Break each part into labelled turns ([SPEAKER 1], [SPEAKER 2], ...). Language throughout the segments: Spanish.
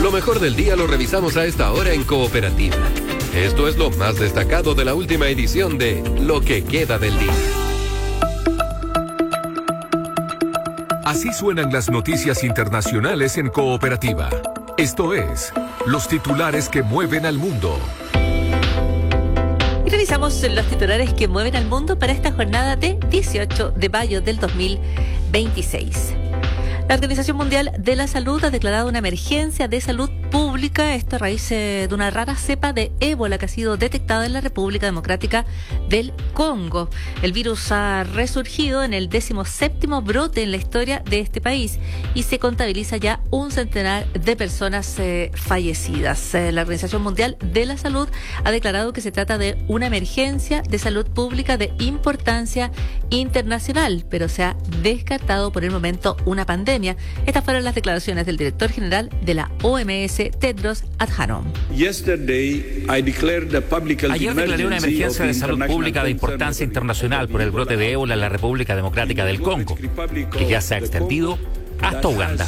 [SPEAKER 1] Lo mejor del día lo revisamos a esta hora en Cooperativa. Esto es lo más destacado de la última edición de Lo que queda del día.
[SPEAKER 2] Así suenan las noticias internacionales en Cooperativa. Esto es los titulares que mueven al mundo.
[SPEAKER 3] Y revisamos los titulares que mueven al mundo para esta jornada de 18 de mayo del 2026. La Organización Mundial de la Salud ha declarado una emergencia de salud pública, esto a raíz de una rara cepa de ébola que ha sido detectada en la República Democrática del Congo. El virus ha resurgido en el 17º brote en la historia de este país y se contabiliza ya un centenar de personas fallecidas. La Organización Mundial de la Salud ha declarado que se trata de una emergencia de salud pública de importancia internacional, pero se ha descartado por el momento una pandemia. Estas fueron las declaraciones del director general de la OMS, Tedros Adhanom.
[SPEAKER 4] Ayer declaré una emergencia de salud pública de importancia internacional por el brote de ébola en la República Democrática del Congo, que ya se ha extendido hasta Uganda.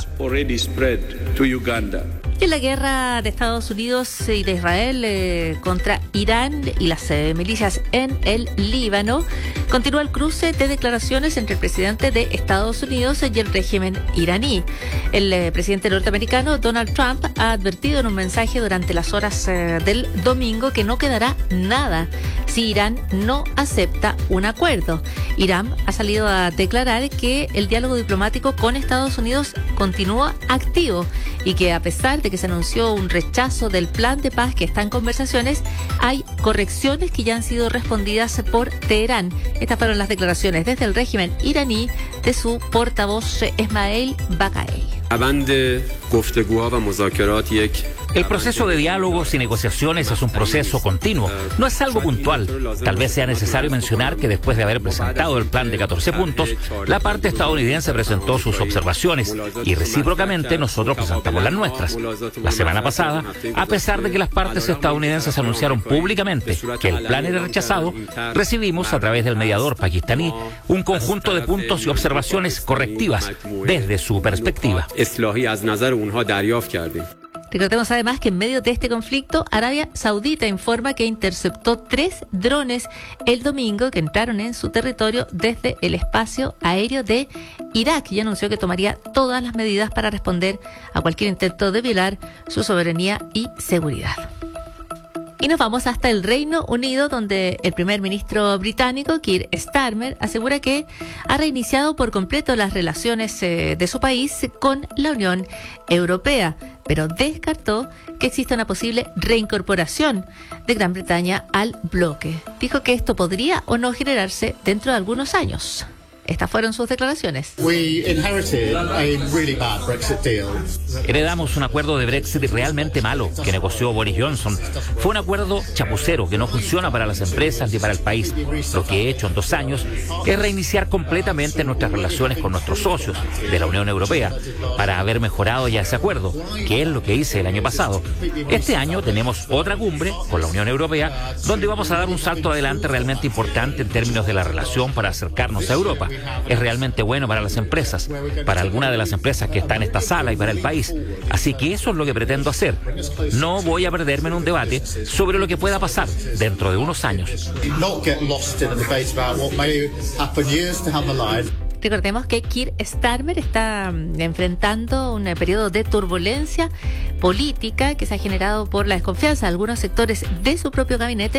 [SPEAKER 3] Y en la guerra de Estados Unidos y de Israel contra Irán y las milicias en el Líbano, continúa el cruce de declaraciones entre el presidente de Estados Unidos y el régimen iraní. El presidente norteamericano Donald Trump ha advertido en un mensaje durante las horas del domingo que no quedará nada si Irán no acepta un acuerdo. Irán ha salido a declarar que el diálogo diplomático con Estados Unidos continúa activo y que a pesar de que se anunció un rechazo del plan de paz que está en conversaciones, hay correcciones que ya han sido respondidas por Teherán. Estas fueron las declaraciones desde el régimen iraní de su portavoz Esmail Baqai.
[SPEAKER 5] El proceso de diálogos y negociaciones es un proceso continuo, no es algo puntual. Tal vez sea necesario mencionar que después de haber presentado el plan de 14 puntos, la parte estadounidense presentó sus observaciones y recíprocamente nosotros presentamos las nuestras. La semana pasada, a pesar de que las partes estadounidenses anunciaron públicamente que el plan era rechazado, recibimos a través del mediador pakistaní un conjunto de puntos y observaciones correctivas desde su perspectiva.
[SPEAKER 3] Recordemos además que en medio de este conflicto, Arabia Saudita informa que interceptó 3 drones el domingo que entraron en su territorio desde el espacio aéreo de Irak y anunció que tomaría todas las medidas para responder a cualquier intento de violar su soberanía y seguridad. Y nos vamos hasta el Reino Unido, donde el primer ministro británico, Keir Starmer, asegura que ha reiniciado por completo las relaciones de su país con la Unión Europea, pero descartó que exista una posible reincorporación de Gran Bretaña al bloque. Dijo que esto podría o no generarse dentro de algunos años. Estas fueron sus declaraciones.
[SPEAKER 5] Heredamos un acuerdo de Brexit realmente malo que negoció Boris Johnson. Fue un acuerdo chapucero que no funciona para las empresas ni para el país. Lo que he hecho en 2 años es reiniciar completamente nuestras relaciones con nuestros socios de la Unión Europea para haber mejorado ya ese acuerdo, que es lo que hice el año pasado. Este año tenemos otra cumbre con la Unión Europea donde vamos a dar un salto adelante realmente importante en términos de la relación para acercarnos a Europa. Es realmente bueno para las empresas, para algunas de las empresas que están en esta sala y para el país. Así que eso es lo que pretendo hacer. No voy a perderme en un debate sobre lo que pueda pasar dentro de unos años.
[SPEAKER 3] Recordemos que Keir Starmer está enfrentando un periodo de turbulencia política que se ha generado por la desconfianza de algunos sectores de su propio gabinete